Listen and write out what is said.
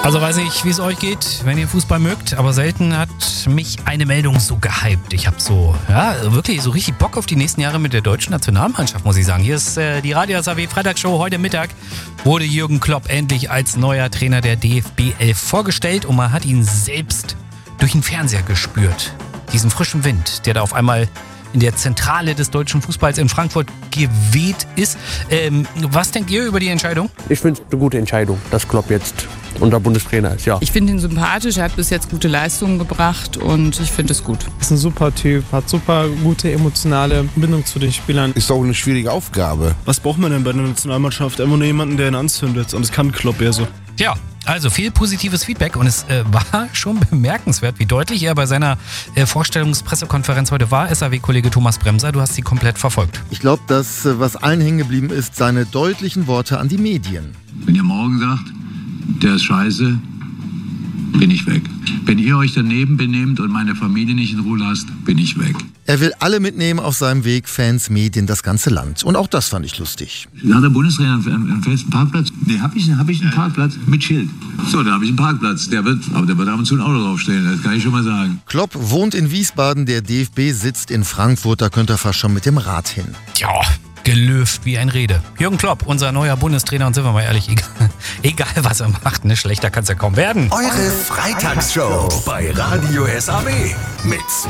Also weiß nicht, wie es euch geht, wenn ihr Fußball mögt, aber selten hat mich eine Meldung so gehypt. Ich habe wirklich so richtig Bock auf die nächsten Jahre mit der deutschen Nationalmannschaft, muss ich sagen. Hier ist die Radio SAW Freitagsshow. Heute Mittag wurde Jürgen Klopp endlich als neuer Trainer der DFB 11 vorgestellt und man hat ihn selbst durch den Fernseher gespürt. Diesen frischen Wind, der da auf einmal in der Zentrale des deutschen Fußballs in Frankfurt geweht ist. Was denkt ihr über die Entscheidung? Ich finde es eine gute Entscheidung, dass Klopp jetzt unser Bundestrainer ist, ja. Ich finde ihn sympathisch, er hat bis jetzt gute Leistungen gebracht und ich finde es gut. Ist ein super Typ, hat super gute emotionale Bindung zu den Spielern. Ist auch eine schwierige Aufgabe. Was braucht man denn bei der Nationalmannschaft? Immer nur jemanden, der ihn anzündet. Und das kann Klopp eher so. Ja, also viel positives Feedback und es war schon bemerkenswert, wie deutlich er bei seiner Vorstellungspressekonferenz heute war. SAW-Kollege Thomas Bremser, du hast sie komplett verfolgt. Ich glaube, das, was allen hängen geblieben ist, seine deutlichen Worte an die Medien. Wenn ihr morgen sagt, der ist scheiße, bin ich weg. Wenn ihr euch daneben benehmt und meine Familie nicht in Ruhe lasst, bin ich weg. Er will alle mitnehmen auf seinem Weg, Fans, Medien, das ganze Land. Und auch das fand ich lustig. Hat der Bundestrainer einen festen Parkplatz? Nee, hab ich einen Parkplatz mit Schild. So, da habe ich einen Parkplatz. Der wird ab und zu ein Auto draufstellen, das kann ich schon mal sagen. Klopp wohnt in Wiesbaden, der DFB sitzt in Frankfurt, da könnte er fast schon mit dem Rad hin. Ja, gelöft wie ein Rede. Jürgen Klopp, unser neuer Bundestrainer, und sind wir mal ehrlich, egal was er macht, ne, schlechter kann es ja kaum werden. Eure Freitagsshow bei Radio SAW mit